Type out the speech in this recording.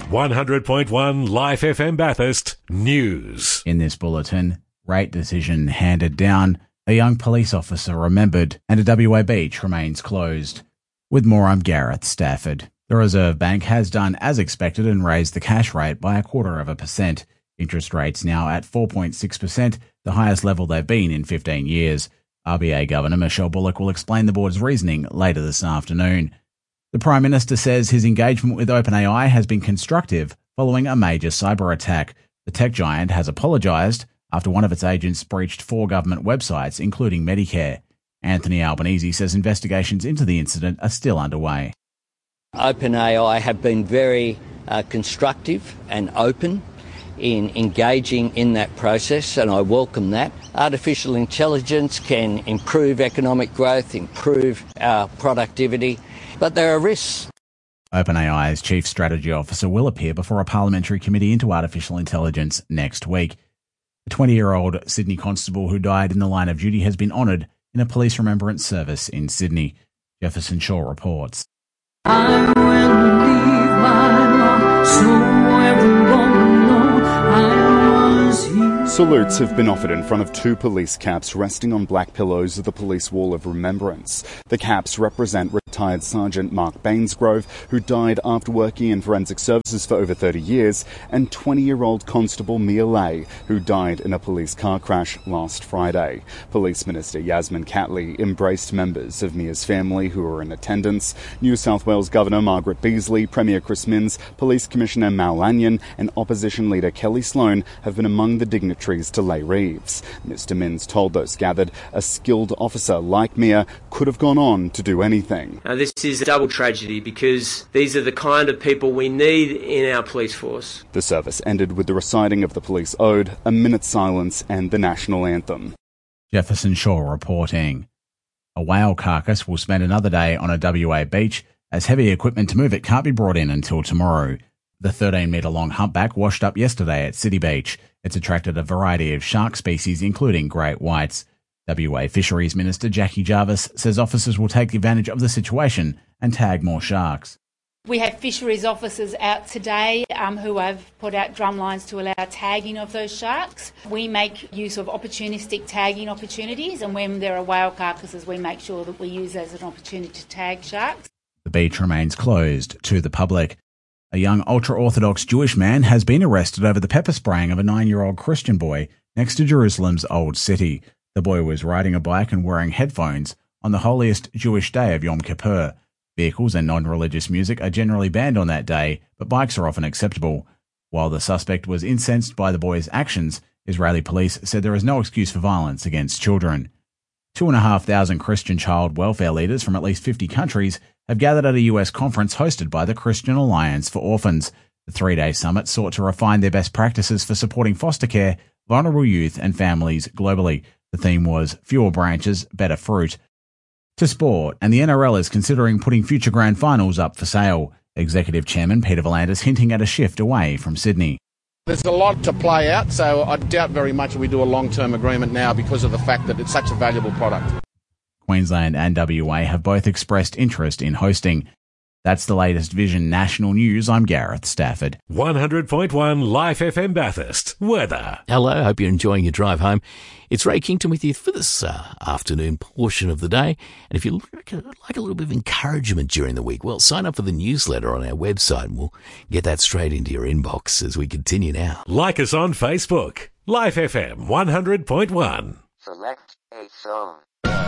100.1 Life FM Bathurst News. In this bulletin, rate decision handed down, a young police officer remembered, and a WA beach remains closed. With more, I'm Gareth Stafford. The Reserve Bank has done as expected and raised the cash rate by 0.25%. Interest rates now at 4.6%, the highest level they've been in 15 years. RBA Governor Michelle Bullock will explain the board's reasoning later this afternoon. The Prime Minister says his engagement with OpenAI has been constructive following a major cyber attack. The tech giant has apologised after one of its agents breached 4 government websites, including Medicare. Anthony Albanese says investigations into the incident are still underway. OpenAI have been very constructive and open in engaging in that process, and I welcome that. Artificial intelligence can improve economic growth, improve our productivity, but there are risks. OpenAI's Chief Strategy Officer will appear before a parliamentary committee into artificial intelligence next week. A 20-year-old Sydney constable who died in the line of duty has been honoured in a police remembrance service in Sydney. Jefferson Shaw reports. I will leave my mark so everyone know I was here. Salutes have been offered in front of 2 police caps resting on black pillows of the police wall of remembrance. The caps represent retired Sergeant Mark Bainsgrove, who died after working in forensic services for over 30 years, and 20-year-old Constable Mia Lay, who died in a police car crash last Friday. Police Minister Yasmin Catley embraced members of Mia's family who were in attendance. New South Wales Governor Margaret Beasley, Premier Chris Minns, Police Commissioner Mal Lanyon and Opposition Leader Kelly Sloan have been among the dignitaries to lay wreaths. Mr Minns told those gathered a skilled officer like Mia could have gone on to do anything. Now, this is a double tragedy because these are the kind of people we need in our police force. The service ended with the reciting of the police ode, a minute's silence and the national anthem. Jefferson Shaw reporting. A whale carcass will spend another day on a WA beach as heavy equipment to move it can't be brought in until tomorrow. The 13-metre-long humpback washed up yesterday at City Beach. It's attracted a variety of shark species, including great whites. WA Fisheries Minister Jackie Jarvis says officers will take advantage of the situation and tag more sharks. We have fisheries officers out today who have put out drum lines to allow tagging of those sharks. We make use of opportunistic tagging opportunities, and when there are whale carcasses, we make sure that we use as an opportunity to tag sharks. The beach remains closed to the public. A young ultra-Orthodox Jewish man has been arrested over the pepper spraying of a 9-year-old Christian boy next to Jerusalem's Old City. The boy was riding a bike and wearing headphones on the holiest Jewish day of Yom Kippur. Vehicles and non-religious music are generally banned on that day, but bikes are often acceptable. While the suspect was incensed by the boy's actions, Israeli police said there is no excuse for violence against children. 2,500 Christian child welfare leaders from at least 50 countries have gathered at a US conference hosted by the Christian Alliance for Orphans. The 3-day summit sought to refine their best practices for supporting foster care, vulnerable youth and families globally. The theme was Fewer Branches, Better Fruit. To sport, and the NRL is considering putting future grand finals up for sale. Executive Chairman Peter V'landys hinting at a shift away from Sydney. There's a lot to play out, so I doubt very much we do a long-term agreement now because of the fact that it's such a valuable product. Queensland and WA have both expressed interest in hosting. That's the latest Vision National News. I'm Gareth Stafford. 100.1 Life FM Bathurst. Weather. Hello, hope you're enjoying your drive home. It's Ray Kington with you for this afternoon portion of the day. And if you like a little bit of encouragement during the week, well, sign up for the newsletter on our website and we'll get that straight into your inbox as we continue now. Like us on Facebook. Life FM 100.1. Select a song.